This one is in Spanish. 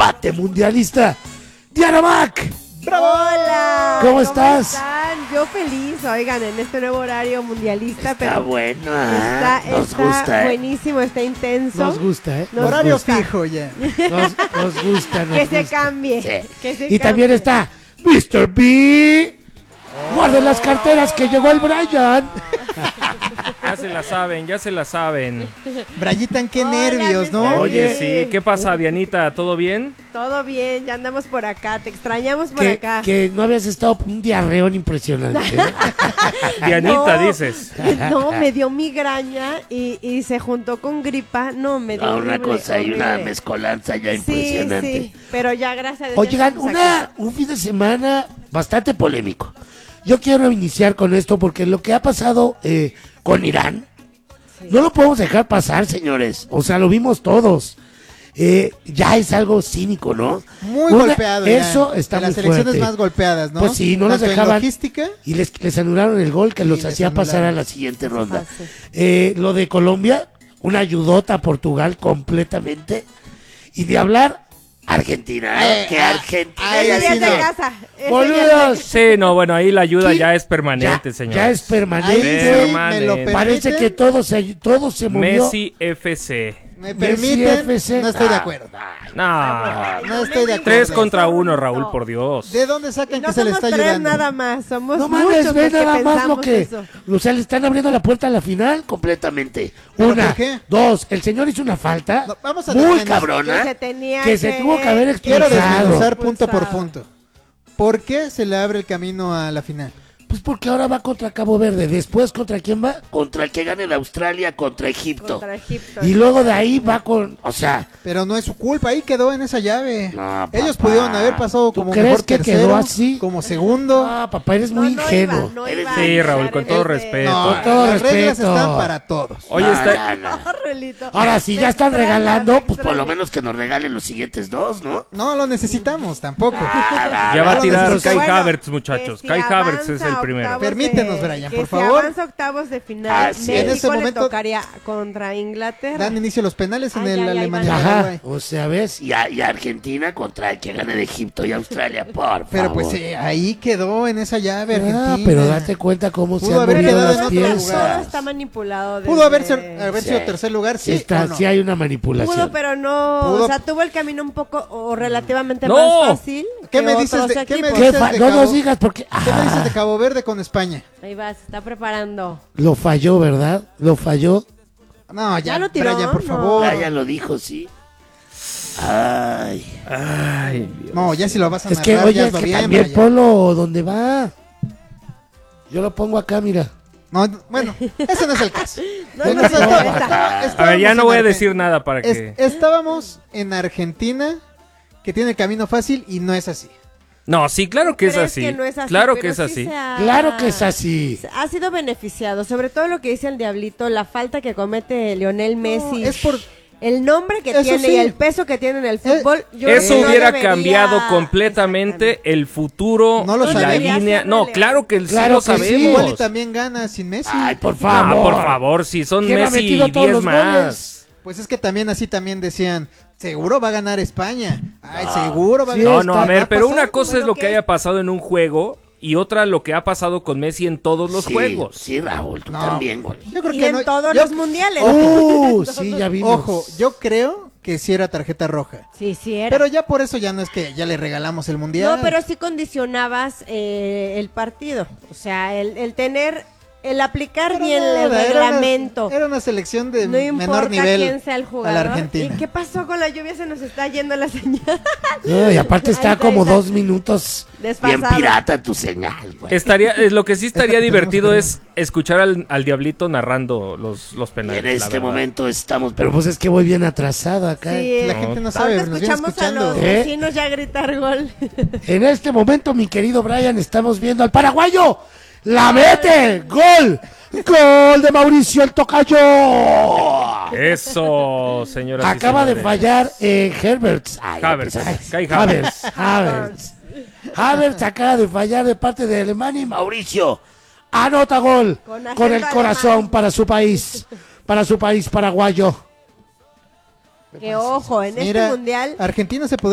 debate mundialista, Diana Mac. ¡Bravo! Hola. ¿Cómo estás? Están? Yo feliz, oigan, en este nuevo horario mundialista. Está pero bueno, Nos gusta, buenísimo, está intenso. Nos gusta, ¿eh? Nos Horario gusta. fijo ya. Nos gusta, nos Que se gusta. cambie. Sí. Que se Y también cambie. está Mr. B. Guarden las carteras que llegó el Brian. Ya se la saben. Brayitan, qué Hola, nervios, ¿no? Mr. Oye, Bien. sí, ¿qué pasa, Dianita? ¿Todo bien? Todo bien, ya andamos por acá, te extrañamos por Que, acá. que no habías estado un diarreón impresionante. ¿eh? Dianita, No. dices. No, me dio migraña y se juntó con gripa. No, me dio Una horrible, cosa y una horrible. mezcolanza ya Sí, impresionante. sí, pero ya gracias a Dios. ya Oigan, estamos aquí. un fin de semana bastante polémico. Yo quiero iniciar con esto porque lo que ha pasado con Irán, no lo podemos dejar pasar, señores. O sea, lo vimos todos. Ya es algo cínico, ¿no? Muy Una- golpeado. Eso ya. está De muy las selecciones fuerte. más golpeadas, ¿no? Pues sí, no los Tanto en dejaban. logística. Y les anularon el gol que los les hacía pasar anularon. a la siguiente ronda. pase. Lo de Colombia, una ayudota a Portugal completamente. Y de hablar Argentina, ¿no? Que Argentina. ay, Ese día sí, es de no. casa. ese día es de Boludos. Sí, no, bueno, ahí la ayuda Sí. ya es permanente, Ya, señor. ya es Ahí permanente. sí, Permanente. me lo permiten. Parece que todo se movió. Messi FC. Me Messi permiten, FC. no estoy de acuerdo. No. No estoy de acuerdo. 3 contra 1, No. Raúl, por Dios. ¿De dónde sacan No que se le somos está tres ayudando? nada más, somos No muchos mames, los ve que nada más lo pensamos que. eso. O sea, le están abriendo la puerta a la final completamente. ¿Pero Una, por qué? dos, el señor hizo una falta No, vamos a muy desmenuzar. Que cabrona se tenía que se tuvo que haber Quiero expulsado. desmenuzar punto por Expulsado. punto. ¿Por qué se le abre el camino a la final? Pues porque ahora va contra Cabo Verde. Después, ¿contra quién va? Contra el que gane de Australia, contra Egipto. Contra Egipto. Y luego de ahí va con. O sea, Pero no es su culpa, ahí quedó en esa llave. No, Ellos papá. pudieron haber pasado ¿Tú como crees mejor que tercero, quedó así? como segundo. ah, papá, eres No, muy no ingenuo. iba, no Eres- iba a Sí, Raúl, entrar con en todo ese- respeto. No, Con todo las reglas respeto. están para todos. Oye, No, está... no, no. Relito. Ahora, si Me ya están extraña, regalando, me pues por lo extraña. menos que nos regalen los siguientes dos, ¿no? No lo necesitamos tampoco. Ya va a no tirar necesito- Kai Bueno, Havertz, muchachos. que si Kai Havertz es avanza el a primero. octavos Permítenos, de- Brian, que por si favor. avanza a octavos de final, Así es. México En este le momento- tocaría contra Inglaterra. Dan inicio los penales en Ay, el ay, ay, Alemania. van. Ajá, Paraguay. o sea, ¿ves? Y Argentina contra el que gane de Egipto y Australia, por Pero favor. pues ahí quedó en esa llave Argentina. Ah, pero date cuenta cómo se Pudo han haber movido quedado las en otro piezas. lugar. Todo está manipulado. Pudo haber, desde- haber sido Sí. tercer lugar, sí. Está, o no. sí hay una manipulación. Pudo, pero no. Pudo. O sea, tuvo el camino un poco o relativamente No. más fácil. ¿Qué que me dices otros de- qué me equipos. ¿Qué dices fa- de no Cabo- nos digas porque ¿Qué me dices de Cabo Verde con España? Ahí va, se está preparando. lo falló, ¿verdad? Lo falló. No, ya, Ya lo tiró, Brian, por no. favor. Ya lo dijo, sí. Ay. Ay, Dios. No, ya si lo vas a Es narrar, que, ya oye, es hazlo que bien, también Brian. ponlo donde va. Yo lo pongo acá, mira. No, bueno, ese no es el caso. No, Bueno, no se no. interesa. A ver, ya no voy a Estábamos en decir nada para que... Estábamos en Argentina, que tiene el camino fácil, y no es así. No, sí, claro que es ¿Crees así. que no es así? Claro Pero que es sí así. se ha- Claro que es así. Ha sido beneficiado, sobre todo lo que dice el Diablito, la falta que comete Lionel Messi. No, es por... El nombre que Eso tiene sí. y el peso que tiene en el fútbol. yo creo Eso que no hubiera debería- cambiado completamente el futuro, No lo la sabemos. línea. No, claro que sí Claro lo que sí. sabemos. Igual y también gana sin Messi. Ay, por Ah, favor. por favor, si son ¿Quién ha Messi metido y todos 10 los más. goles? Pues es que también así también decían, seguro va a ganar España. Ay, seguro va a Sí, ganar. No, no, a está- ver, pero pasado una cosa como es lo lo que que haya pasado en un juego y otra lo que ha pasado con Messi en todos los Sí, juegos. Sí, Raúl, tú No. también, güey. Yo creo Y que en no. todos yo- los mundiales. Sí, ya vimos. Ojo, yo creo que sí era tarjeta roja. Sí, sí era. Pero ya por eso ya no es que ya le regalamos el mundial. No, pero sí condicionabas el partido. O sea, el tener, el aplicar Pero bien nada, el reglamento. Era una selección de No importa menor nivel quién sea el a la jugador. Argentina. ¿Y qué pasó con la lluvia? Se nos está yendo la señal. No, y aparte está Ahí está, como ahí está. 2 minutos bien Desfasado. pirata tu señal, güey. Lo que sí estaría Es que divertido tenemos es escuchar al Diablito narrando los penales. En la este verdad. momento estamos, pero pues es que voy bien atrasado acá. Sí, La gente no sabe, ahorita nos viene escuchamos a escuchando. los ¿Eh? vecinos ya gritar gol. En este momento, mi querido Brian, estamos viendo al paraguayo. ¡La mete! ¡Gol! ¡Gol de Mauricio el Tocayo! Eso, señora. Acaba de fallar Herbert. Havertz, Kai Havertz. Havertz acaba de fallar de parte de Alemania y Mauricio anota gol Con acento con el corazón alemán. para su país paraguayo. Que ojo, en Mira, este mundial Argentina se podría